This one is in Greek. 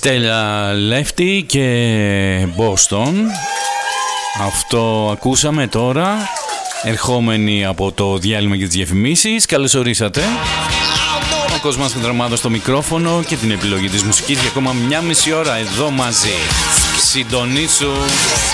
Τέλεια Lefty και Boston. Αυτό ακούσαμε τώρα, ερχόμενοι από το διάλειμμα και τις διαφημίσεις. καλώς ορίσατε. Ο Κοσμάς Κοντραμάδος στο μικρόφωνο και την επιλογή της μουσικής για ακόμα 1,5 ώρα εδώ μαζί. Συντονίσου.